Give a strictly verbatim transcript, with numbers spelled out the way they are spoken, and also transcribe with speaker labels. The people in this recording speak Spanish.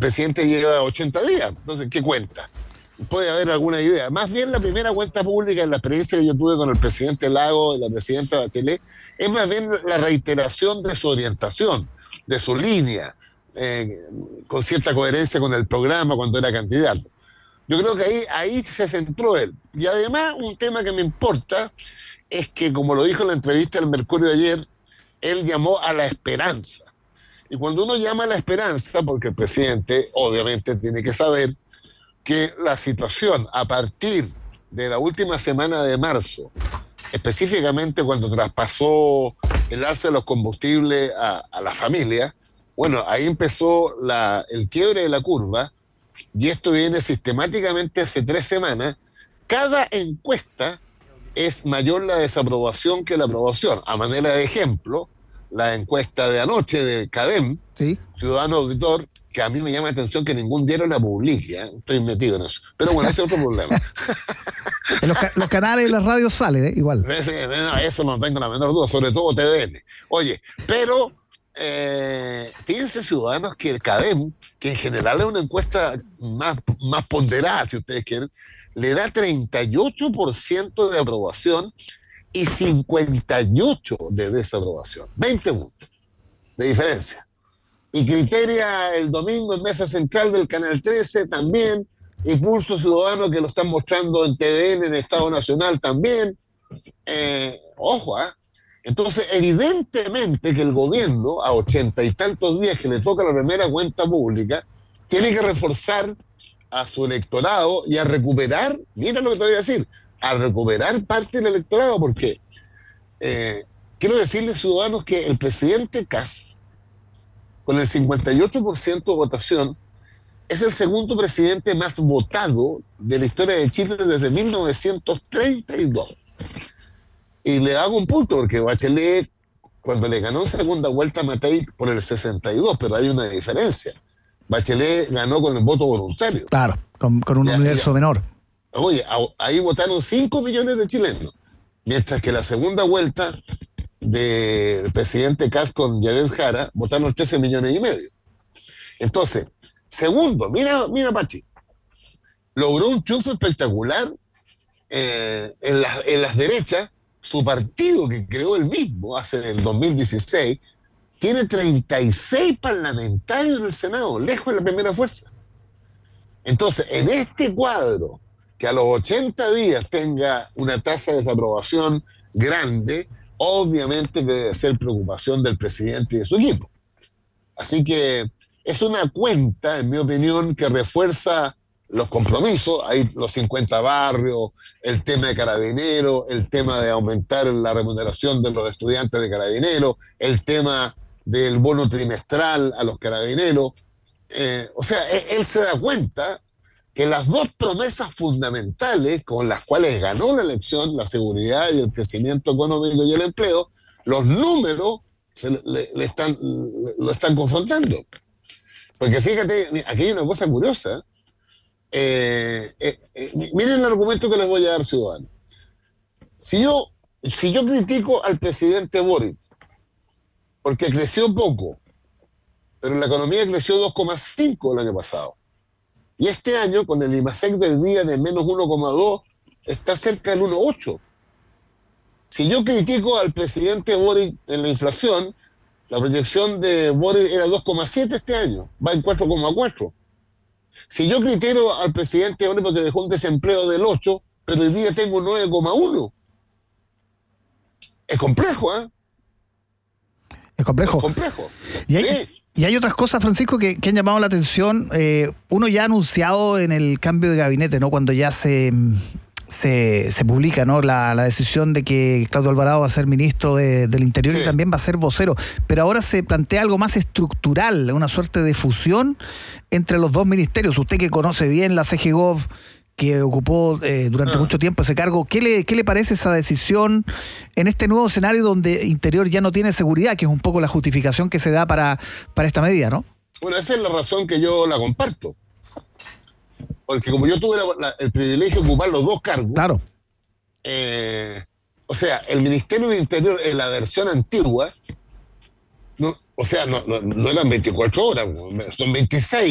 Speaker 1: presidente lleva ochenta días. Entonces, ¿qué cuenta? Puede haber alguna idea. Más bien, la primera cuenta pública en la experiencia que yo tuve con el presidente Lago y la presidenta Bachelet es más bien la reiteración de su orientación, de su línea, eh, con cierta coherencia con el programa cuando era candidato. Yo creo que ahí, ahí se centró él. Y además, un tema que me importa es que, como lo dijo en la entrevista del Mercurio de ayer, él llamó a la esperanza. Y cuando uno llama a la esperanza, porque el presidente obviamente tiene que saber que la situación a partir de la última semana de marzo, específicamente cuando traspasó el alza de los combustibles a, a la familia, bueno, ahí empezó la, el quiebre de la curva, y esto viene sistemáticamente hace tres semanas. Cada encuesta es mayor la desaprobación que la aprobación. A manera de ejemplo, la encuesta de anoche de CADEM,
Speaker 2: ¿sí?
Speaker 1: Ciudadano Auditor, que a mí me llama la atención que ningún diario la publique, ¿eh? Estoy metido en eso. Pero bueno, ese es otro problema.
Speaker 2: En los, ca- los canales y las radios sale, ¿eh? Igual.
Speaker 1: Eso no tengo la menor duda, sobre todo T V N. Oye, pero eh, fíjense, ciudadanos, que el CADEM, que en general es una encuesta más, más ponderada, si ustedes quieren, le da treinta y ocho por ciento de aprobación y cincuenta y ocho por ciento de desaprobación. veinte puntos de diferencia. Y Criteria el domingo en Mesa Central del Canal trece también, y Pulso Ciudadano, que lo están mostrando en T V N, en Estado Nacional también. Eh, ojo, ¿ah? ¿eh? Entonces, evidentemente que el gobierno, a ochenta y tantos días que le toca la primera cuenta pública, tiene que reforzar a su electorado y a recuperar, mira lo que te voy a decir, a recuperar parte del electorado, porque eh, quiero decirles, ciudadanos, que el presidente Kast, con el cincuenta y ocho por ciento de votación, es el segundo presidente más votado de la historia de Chile desde mil novecientos treinta y dos. Y le hago un punto, porque Bachelet, cuando le ganó en segunda vuelta a Matei por el sesenta y dos, pero hay una diferencia. Bachelet ganó con el voto voluntario.
Speaker 2: Claro, con, con un
Speaker 1: Ya,
Speaker 2: universo
Speaker 1: ya.
Speaker 2: menor.
Speaker 1: Oye, ahí votaron cinco millones de chilenos, mientras que la segunda vuelta del presidente Kast con Yael Jara votaron trece millones y medio. Entonces, segundo, mira, mira Pachi, logró un triunfo espectacular eh, en, la, en las derechas. Su partido, que creó él mismo hace el dos mil dieciséis, tiene treinta y seis parlamentarios en el Senado, lejos de la primera fuerza. Entonces, en este cuadro, que a los ochenta días tenga una tasa de desaprobación grande, obviamente debe ser preocupación del presidente y de su equipo. Así que es una cuenta, en mi opinión, que refuerza los compromisos. Hay los cincuenta barrios, el tema de Carabineros, el tema de aumentar la remuneración de los estudiantes de Carabineros, el tema del bono trimestral a los Carabineros. Eh, o sea, él se da cuenta que las dos promesas fundamentales con las cuales ganó la elección, la seguridad y el crecimiento económico y el empleo, los números se le, le están, le, lo están confrontando. Porque fíjate, aquí hay una cosa curiosa. Eh, eh, eh, miren el argumento que les voy a dar, ciudadanos. Si yo, si yo critico al presidente Boric porque creció poco, pero la economía creció dos coma cinco el año pasado, y este año, con el IMASEC del día de menos uno coma dos, está cerca del uno coma ocho. Si yo critico al presidente Boric en la inflación, la proyección de Boric era dos coma siete este año, va en cuatro coma cuatro. Si yo critico al presidente Boric porque dejó un desempleo del ocho, pero hoy día tengo nueve coma uno. Es complejo, ¿eh?
Speaker 2: Es complejo.
Speaker 1: Es complejo.
Speaker 2: Y hay,
Speaker 1: Sí.
Speaker 2: y hay otras cosas, Francisco, que, que han llamado la atención. Eh, uno ya ha anunciado en el cambio de gabinete, ¿no? Cuando ya se, se, se publica, ¿no? La, la decisión de que Claudio Alvarado va a ser ministro de, del Interior, sí, y también va a ser vocero. Pero ahora se plantea algo más estructural, una suerte de fusión entre los dos ministerios. Usted que conoce bien la C G Gov, que ocupó eh, durante ah. mucho tiempo ese cargo, ¿qué le, ¿qué le parece esa decisión en este nuevo escenario donde Interior ya no tiene seguridad, que es un poco la justificación que se da para, para esta medida, ¿no?
Speaker 1: Bueno, esa es la razón que yo la comparto. Porque como yo tuve la, la, el privilegio de ocupar los dos cargos,
Speaker 2: claro.
Speaker 1: Eh, o sea, el Ministerio del Interior en la versión antigua, no, o sea, no, no, no eran veinticuatro horas, son veintiséis.